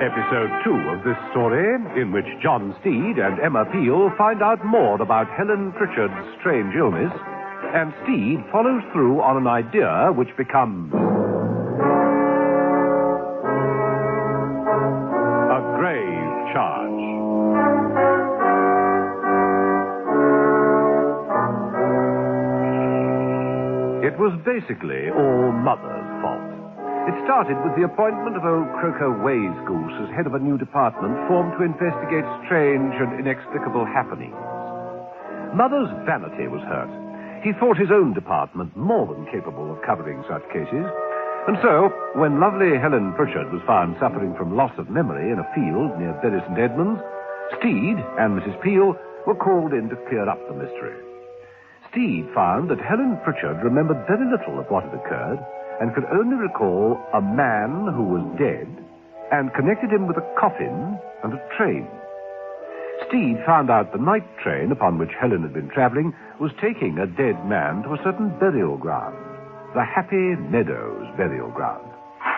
Episode 2 of this story, in which John Steed and Emma Peel find out more about Helen Pritchard's strange illness, and Steed follows through on an idea which becomes a grave charge. It was basically all Mother's fault. It started with the appointment of old Croker Waysgoose as head of a new department formed to investigate strange and inexplicable happenings. Mother's vanity was hurt. He thought his own department more than capable of covering such cases. And so, when lovely Helen Pritchard was found suffering from loss of memory in a field near Bury St. Edmunds, Steed and Mrs. Peel were called in to clear up the mystery. Steed found that Helen Pritchard remembered very little of what had occurred, and could only recall a man who was dead and connected him with a coffin and a train. Steed found out the night train upon which Helen had been traveling was taking a dead man to a certain burial ground, the Happy Meadows burial ground.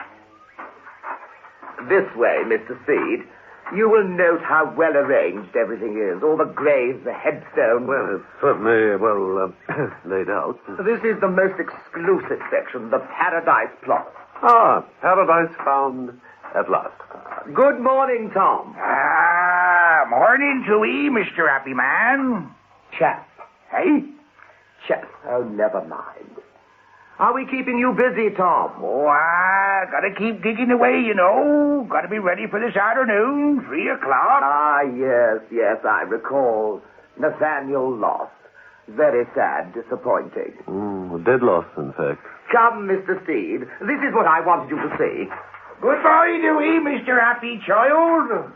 This way, Mr. Steed. You will note how well arranged everything is. All the graves, the headstones. Well, it's certainly well laid out. This is the most exclusive section, the Paradise Plot. Ah, paradise found at last. Good morning, Tom. Morning to ye, Mr. Happy Man. Chap. Hey? Chap. Oh, never mind. Are we keeping you busy, Tom? Oh, I gotta keep digging away, you know. Gotta be ready for this afternoon, 3 o'clock. Ah, yes, I recall. Nathaniel lost. Very sad, disappointing. Dead loss, in fact. Come, Mr. Steed. This is what I wanted you to see. Goodbye to ye, Mr. Happy Child.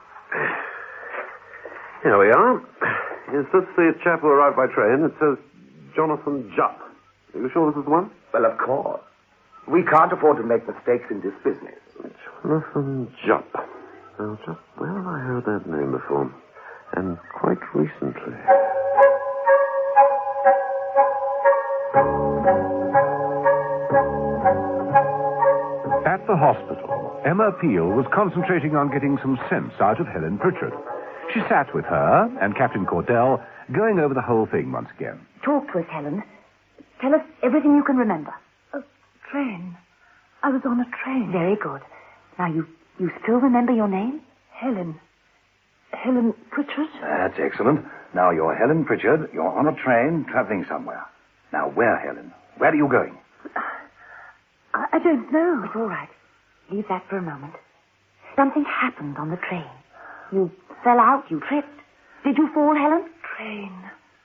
Here we are. Yes, that's the chap who arrived by train. It says Jonathan Jupp. Are you sure this is the one? Well, of course. We can't afford to make mistakes in this business. Jonathan Jupp. Now, just where have I heard that name before? And quite recently. At the hospital, Emma Peel was concentrating on getting some sense out of Helen Pritchard. She sat with her and Captain Cordell, going over the whole thing once again. Talk to us, Helen. Tell us everything you can remember. A train. I was on a train. Very good. Now, you still remember your name? Helen. Helen Pritchard? That's excellent. Now, you're Helen Pritchard. You're on a train traveling somewhere. Now, where, Helen? Where are you going? I don't know. It's all right. Leave that for a moment. Something happened on the train. You fell out. You tripped. Did you fall, Helen? Train.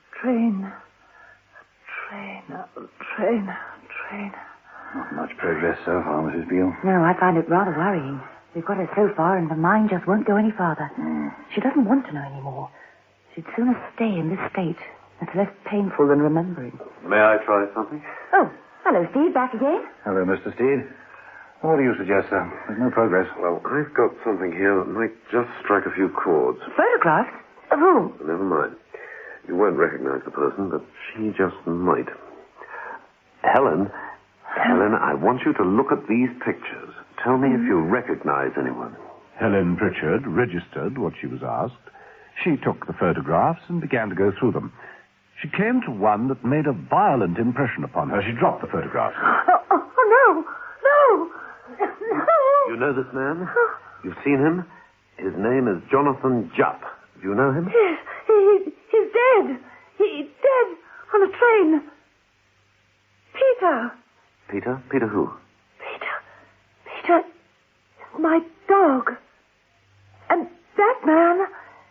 Not much progress so far, Mrs. Beale. No, I find it rather worrying. We've got her so far, and the mind just won't go any farther. She doesn't want to know any more. She'd sooner stay in this state. It's less painful than remembering. May I try something? Oh, hello, Steve. Back again? Hello, Mr. Steed. What do you suggest, sir? There's no progress. Well, I've got something here that might just strike a few chords. Photographs? Of whom? Never mind. You won't recognize the person, but she just might. Helen, I want you to look at these pictures. Tell me if you recognize anyone. Helen Pritchard registered what she was asked. She took the photographs and began to go through them. She came to one that made a violent impression upon her. She dropped the photograph. Oh, no. You know this man? You've seen him? His name is Jonathan Jupp. Do you know him? Yes, he's dead. He's dead on a train. Peter. Peter? Peter who? Peter is my dog. And that man.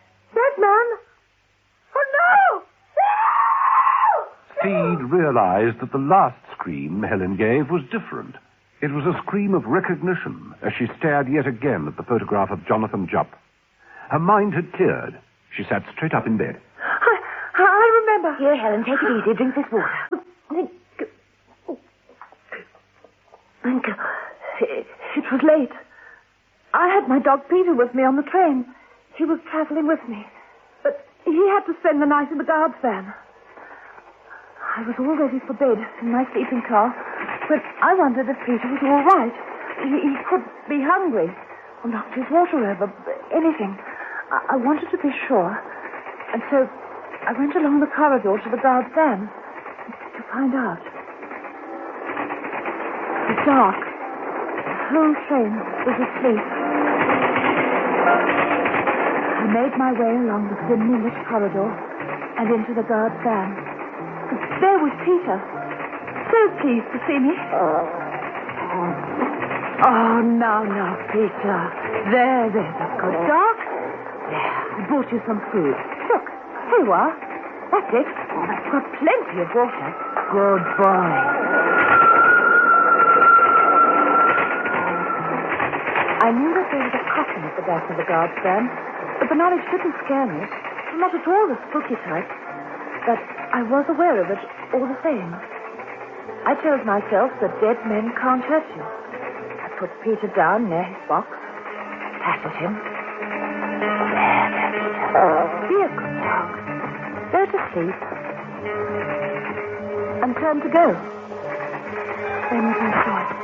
Oh, no! Steed realized that the last scream Helen gave was different. It was a scream of recognition as she stared yet again at the photograph of Jonathan Jupp. Her mind had cleared. She sat straight up in bed. I remember. Here, Helen, take it easy. Drink this water. Thank you. It was late. I had my dog Peter with me on the train. He was traveling with me. But he had to spend the night in the guard's van. I was all ready for bed in my sleeping car, but I wondered if Peter was all right. He could be hungry. or knocked his water over, anything. I wanted to be sure. And so I went along the corridor to the guard's van to find out. It was dark. The whole train was asleep. I made my way along the dimly lit corridor and into the guard's van. There was Peter, so pleased to see me. Oh, now, Peter. There, that's good. Dark? There, I brought you some food. Look, here you are. That's it. I've got plenty of water. Good boy. I knew that there was a coffin at the back of the guard's van, but the knowledge didn't scare me. Not at all the spooky type. But I was aware of it all the same. I told myself that dead men can't hurt you. I put Peter down near his box, patted him. There, Peter. Be a good dog. Go to sleep. And turned to go. Then I saw it.